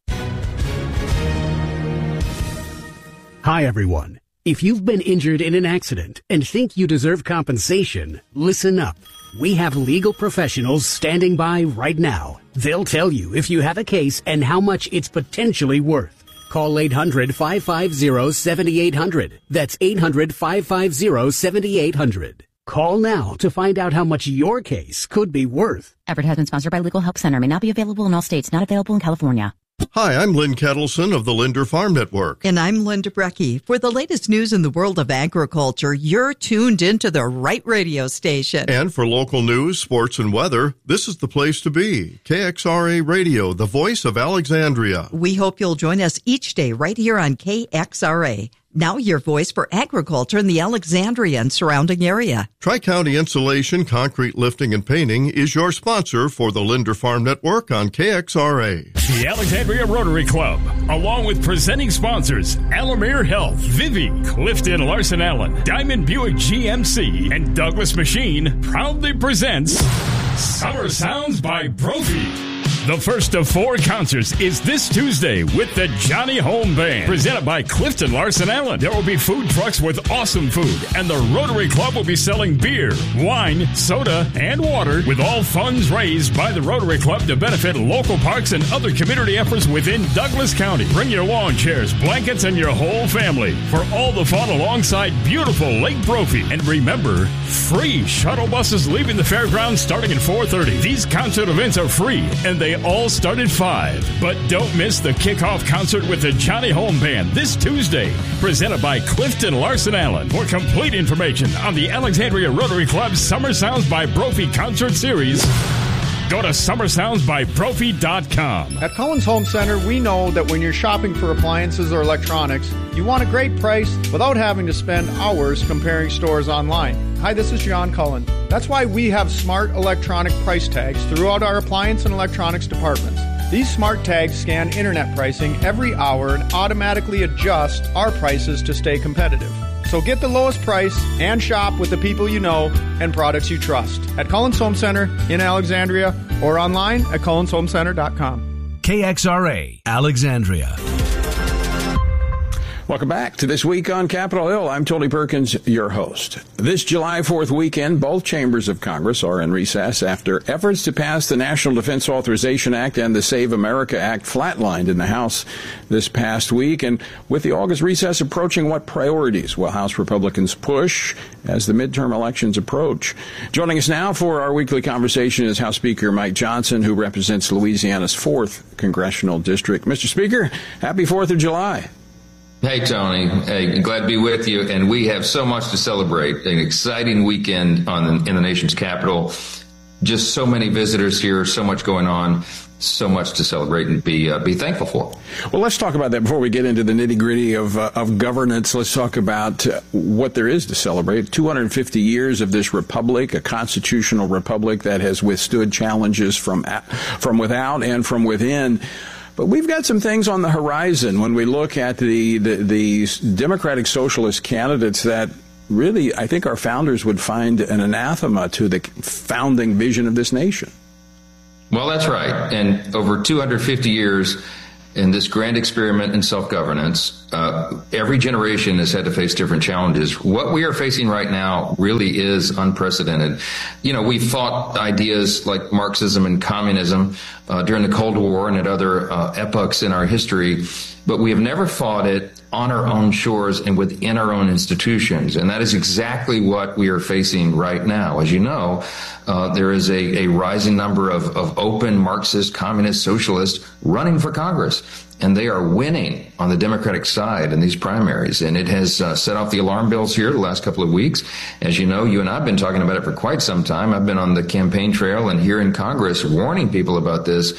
Hi, everyone. If you've been injured in an accident and think you deserve compensation, listen up. We have legal professionals standing by right now. They'll tell you if you have a case and how much it's potentially worth. Call 800-550-7800. That's 800-550-7800. Call now to find out how much your case could be worth. Advertisement sponsored by Legal Help Center. May not be available in all states. Not available in California. Hi, I'm Lynn Kettleson of the Linder Farm Network. And I'm Linda Brecky. For the latest news in the world of agriculture, you're tuned into the right radio station. And for local news, sports, and weather, this is the place to be. KXRA Radio, the voice of Alexandria. We hope you'll join us each day right here on KXRA. Now your voice for agriculture in the Alexandria and surrounding area. Tri-County Insulation, Concrete Lifting, and Painting is your sponsor for the Linder Farm Network on KXRA. The Alexandria Rotary Club, along with presenting sponsors Alamere Health, Vivi, Clifton Larson Allen, Diamond Buick GMC, and Douglas Machine, proudly presents Summer Sounds by Brophy. The first of 4 concerts is this Tuesday with the Johnny Home Band, presented by Clifton Larson Allen. There will be food trucks with awesome food, and the Rotary Club will be selling beer, wine, soda, and water, with all funds raised by the Rotary Club to benefit local parks and other community efforts within Douglas County. Bring your lawn chairs, blankets, and your whole family for all the fun alongside beautiful Lake Brophy. And remember, free shuttle buses leaving the fairgrounds starting at 4:30. These concert events are free, and they all start at 5. But don't miss the kickoff concert with the Johnny Home Band this Tuesday, presented by Clifton Larson Allen. For complete information on the Alexandria Rotary Club's Summer Sounds by Brophy concert series, go to summersoundsbybrophy.com. At Collins Home Center, we know that when you're shopping for appliances or electronics, you want a great price without having to spend hours comparing stores online. Hi, this is John Cullen. That's why we have smart electronic price tags throughout our appliance and electronics departments. These smart tags scan internet pricing every hour and automatically adjust our prices to stay competitive. So get the lowest price and shop with the people you know and products you trust at Collins Home Center in Alexandria or online at collinshomecenter.com. KXRA, Alexandria. Welcome back to This Week on Capitol Hill. I'm Tony Perkins, your host. This July 4th weekend, both chambers of Congress are in recess after efforts to pass the National Defense Authorization Act and the Save America Act flatlined in the House this past week. And with the August recess approaching, what priorities will House Republicans push as the midterm elections approach? Joining us now for our weekly conversation is House Speaker Mike Johnson, who represents Louisiana's 4th Congressional District. Mr. Speaker, happy 4th of July. Hey, Tony. Hey, glad to be with you. And we have so much to celebrate. An exciting weekend in the nation's capital. Just so many visitors here, so much going on, so much to celebrate and be thankful for. Well, let's talk about that before we get into the nitty-gritty of governance. Let's talk about what there is to celebrate. 250 years of this republic, a constitutional republic that has withstood challenges from without and from within. But we've got some things on the horizon when we look at the Democratic Socialist candidates that really, I think our founders would find an anathema to the founding vision of this nation. Well, that's right. And over 250 years in this grand experiment in self-governance, every generation has had to face different challenges. What we are facing right now really is unprecedented. You know, we've fought ideas like Marxism and communism during the Cold War and at other epochs in our history, but we have never fought it on our own shores and within our own institutions. And that is exactly what we are facing right now. As you know, there is a rising number of open Marxist, communist, socialists running for Congress. And they are winning on the Democratic side in these primaries. And it has set off the alarm bells here the last couple of weeks. As you know, you and I have been talking about it for quite some time. I've been on the campaign trail and here in Congress warning people about this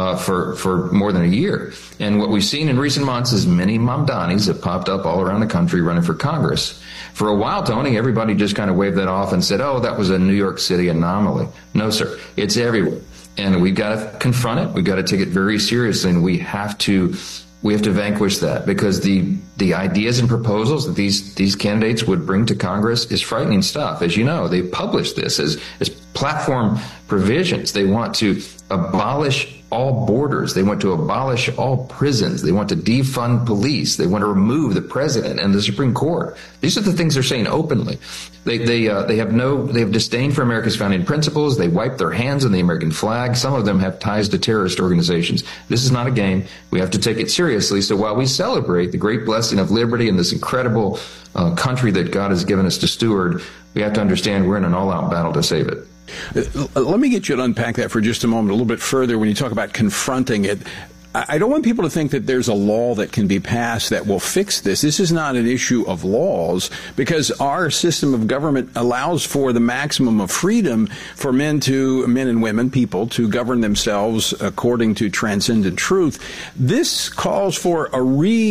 for more than a year. And what we've seen in recent months is many Mamdanis have popped up all around the country running for Congress. For a while, Tony, everybody just kind of waved that off and said, oh, that was a New York City anomaly. No, sir. It's everywhere. And we've got to confront it. We've got to take it very seriously, and we have to vanquish that, because the ideas and proposals that these candidates would bring to Congress is frightening stuff. As you know, they published this as platform provisions. They want to abolish all borders. They want to abolish all prisons. They want to defund police. They want to remove the president and the Supreme Court. These are the things they're saying openly. They have disdain for America's founding principles. They wipe their hands on the American flag. Some of them have ties to terrorist organizations. This is not a game. We have to take it seriously. So while we celebrate the great blessing of liberty and this incredible country that God has given us to steward, we have to understand we're in an all-out battle to save it. Let me get you to unpack that for just a moment, a little bit further. When you talk about confronting it, I don't want people to think that there's a law that can be passed that will fix this. This is not an issue of laws, because our system of government allows for the maximum of freedom for men and women, people, to govern themselves according to transcendent truth. This calls for a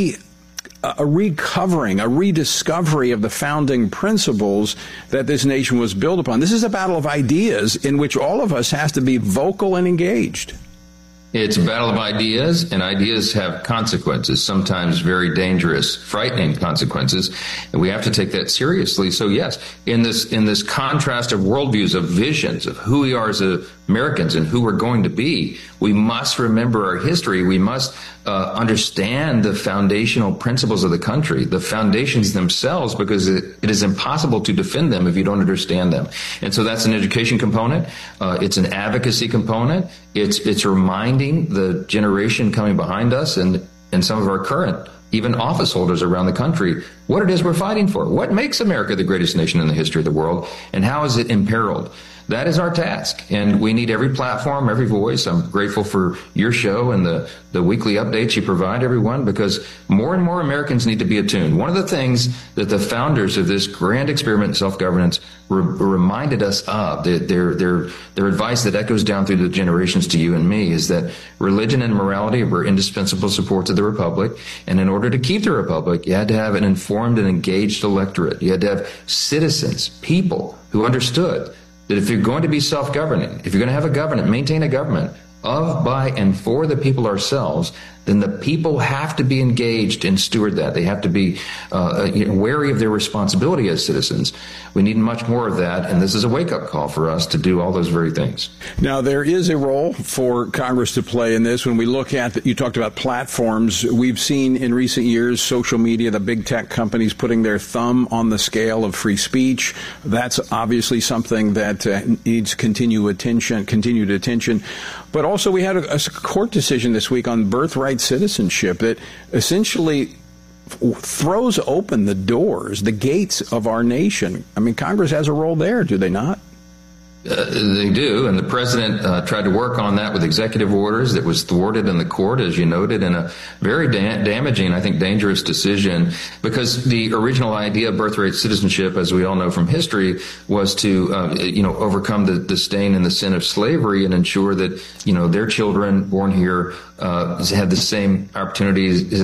recovering, a rediscovery of the founding principles that this nation was built upon. This is a battle of ideas in which all of us has to be vocal and engaged. It's a battle of ideas, and ideas have consequences, sometimes very dangerous, frightening consequences, and we have to take that seriously. So yes, in this contrast of worldviews, of visions, of who we are as Americans and who we're going to be, we must remember our history. We must understand the foundational principles of the country, the foundations themselves, because it is impossible to defend them if you don't understand them. And so that's an education component. It's an advocacy component. It's reminding the generation coming behind us and some of our current even office holders around the country what it is we're fighting for. What makes America the greatest nation in the history of the world, and how is it imperiled? That is our task, and we need every platform, every voice. I'm grateful for your show and the weekly updates you provide everyone, because more and more Americans need to be attuned. One of the things that the founders of this grand experiment in self-governance reminded us of, their advice that echoes down through the generations to you and me, is that religion and morality were indispensable supports of the republic, and in order to keep the republic, you had to have an informed and engaged electorate. You had to have citizens, people who understood that if you're going to be self-governing, if you're going to have a government, maintain a government of, by, and for the people ourselves, then the people have to be engaged and steward that. They have to be wary of their responsibility as citizens. We need much more of that, and this is a wake-up call for us to do all those very things. Now, there is a role for Congress to play in this. When we look at, you talked about platforms, we've seen in recent years social media, the big tech companies putting their thumb on the scale of free speech. That's obviously something that needs continued attention. But also we had a court decision this week on birthright citizenship that essentially throws open the doors, the gates of our nation. I mean, Congress has a role there, do they not? They do, and the president tried to work on that with executive orders that was thwarted in the court, as you noted, in a very damaging, I think, dangerous decision, because the original idea of birthright citizenship, as we all know from history, was to, overcome the stain and the sin of slavery and ensure that, their children born here had the same opportunities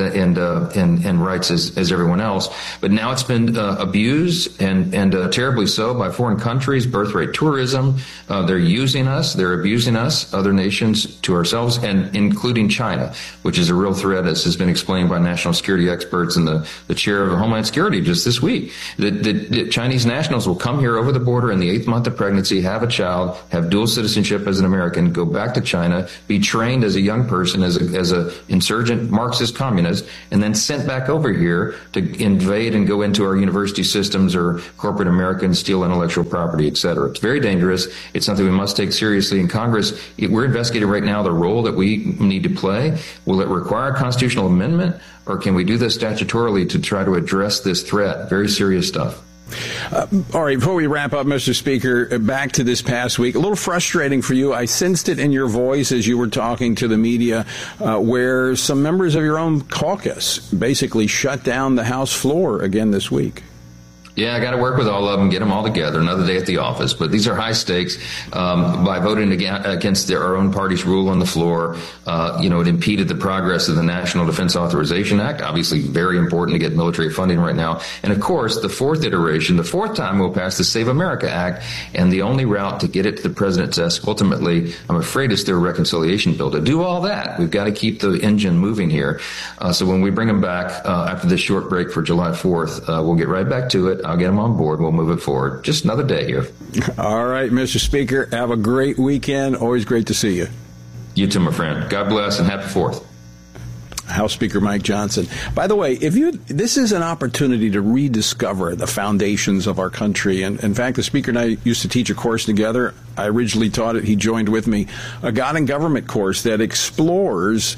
and rights as everyone else. But now it's been abused and terribly so by foreign countries, birthright tourism. They're using us, they're abusing us, other nations, to ourselves, and including China, which is a real threat, as has been explained by national security experts and the chair of Homeland Security just this week. The Chinese nationals will come here over the border in the 8th month of pregnancy, have a child, have dual citizenship as an American, go back to China, be trained as a young person, as a insurgent Marxist communist, and then sent back over here to invade and go into our university systems or corporate America and steal intellectual property, et cetera. It's very dangerous. It's something we must take seriously in Congress. We're investigating right now the role that we need to play. Will it require a constitutional amendment, or can we do this statutorily to try to address this threat? Very serious stuff. All right, before we wrap up, Mr. Speaker, back to this past week. A little frustrating for you. I sensed it in your voice as you were talking to the media, where some members of your own caucus basically shut down the House floor again this week. Yeah, I got to work with all of them, get them all together, another day at the office. But these are high stakes. By voting against our own party's rule on the floor, it impeded the progress of the National Defense Authorization Act, obviously very important to get military funding right now. And, of course, the fourth iteration, the fourth time we'll pass the Save America Act, and the only route to get it to the president's desk, ultimately, I'm afraid, is through a reconciliation bill. To do all that, we've got to keep the engine moving here. So when we bring them back after this short break for July 4th, we'll get right back to it. I'll get them on board. We'll move it forward. Just another day here. All right, Mr. Speaker, have a great weekend. Always great to see you. You too, my friend. God bless and happy 4th. House Speaker Mike Johnson. By the way, this is an opportunity to rediscover the foundations of our country. And in fact, the Speaker and I used to teach a course together. I originally taught it. He joined with me. A God and Government course that explores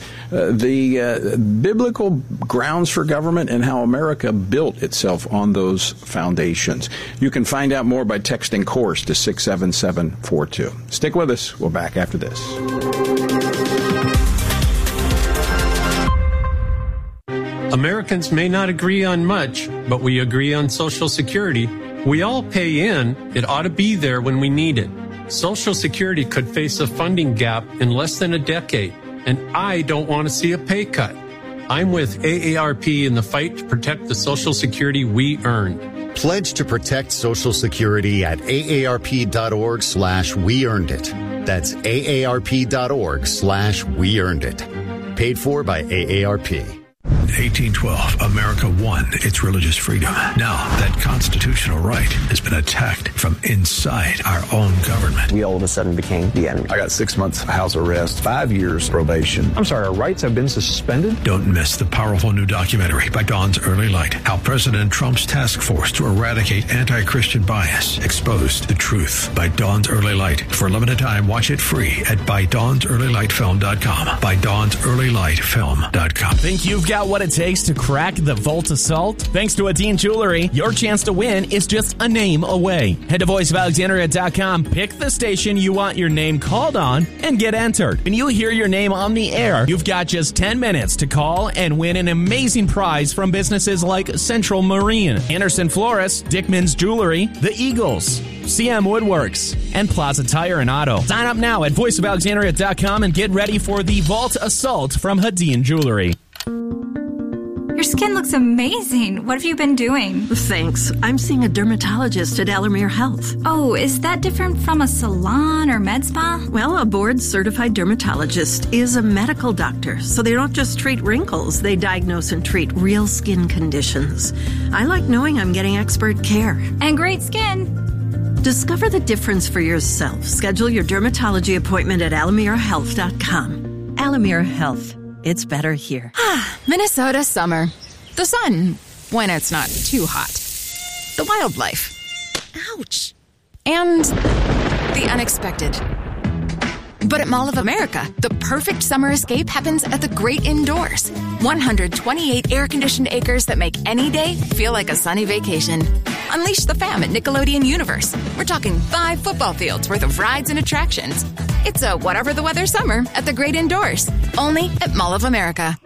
the biblical grounds for government and how America built itself on those foundations. You can find out more by texting course to 67742. Stick with us. We're back after this. Americans may not agree on much, but we agree on Social Security. We all pay in. It ought to be there when we need it. Social Security could face a funding gap in less than a decade, and I don't want to see a pay cut. I'm with AARP in the fight to protect the Social Security we earned. Pledge to protect Social Security at aarp.org/weearnedit. That's aarp.org/weearnedit. Paid for by AARP. 1812, America won its religious freedom. Now, that constitutional right has been attacked from inside our own government. We all of a sudden became the enemy. I got 6 months house arrest, 5 years probation. I'm sorry, our rights have been suspended? Don't miss the powerful new documentary by Dawn's Early Light, how President Trump's task force to eradicate anti-Christian bias exposed the truth, by Dawn's Early Light. For a limited time, watch it free at ByDawnsEarlyLightFilm.com. ByDawnsEarlyLightFilm.com. Think you've got what it takes to crack the Vault Assault? Thanks to Adine Jewelry, your chance to win is just a name away. Head to voiceofalexandria.com, pick the station you want your name called on, and get entered. When you hear your name on the air, you've got just 10 minutes to call and win an amazing prize from businesses like Central Marine, Anderson Flores, Dickman's Jewelry, The Eagles, CM Woodworks, and Plaza Tire and Auto. Sign up now at voiceofalexandria.com and get ready for the Vault Assault from Adine Jewelry. Your skin looks amazing. What have you been doing? Thanks. I'm seeing a dermatologist at Alamere Health. Oh, is that different from a salon or med spa? Well, a board-certified dermatologist is a medical doctor, so they don't just treat wrinkles. They diagnose and treat real skin conditions. I like knowing I'm getting expert care. And great skin. Discover the difference for yourself. Schedule your dermatology appointment at AlamereHealth.com. Alamere Health. It's better here. Minnesota summer. The sun, when it's not too hot. The wildlife. Ouch. And the unexpected. But at Mall of America, the perfect summer escape happens at the great indoors. 128 air-conditioned acres that make any day feel like a sunny vacation. Unleash the fam at Nickelodeon Universe. We're talking 5 football fields worth of rides and attractions. It's a whatever the weather summer at the great indoors. Only at Mall of America.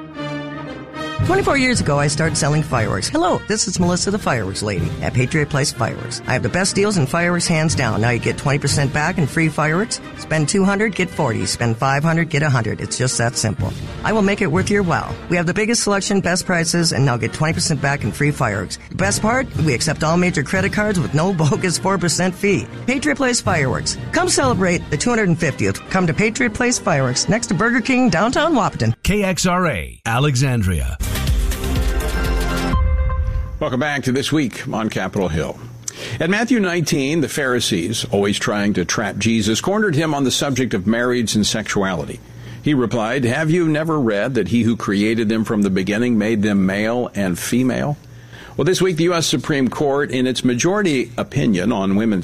24 years ago, I started selling fireworks. Hello, this is Melissa, the fireworks lady at Patriot Place Fireworks. I have the best deals in fireworks, hands down. Now you get 20% back in free fireworks. Spend $200, get $40. Spend $500, get $100. It's just that simple. I will make it worth your while. We have the biggest selection, best prices, and now get 20% back in free fireworks. The best part? We accept all major credit cards with no bogus 4% fee. Patriot Place Fireworks. Come celebrate the 250th. Come to Patriot Place Fireworks, next to Burger King, downtown Wahpeton. KXRA, Alexandria. Welcome back to This Week on Capitol Hill. At Matthew 19, the Pharisees, always trying to trap Jesus, cornered him on the subject of marriage and sexuality. He replied, "Have you never read that he who created them from the beginning made them male and female?" Well, this week, the U.S. Supreme Court, in its majority opinion on women's